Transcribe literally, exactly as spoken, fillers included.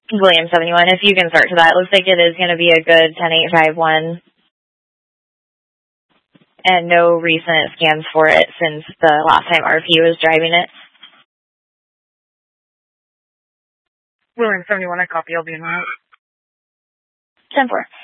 William seventy-one, if you can start to that. It looks like it is going to be a good ten eight five one. And no recent scans for it since the last time R P was driving it. William seventy-one, I copy. I'll be in route. ten four.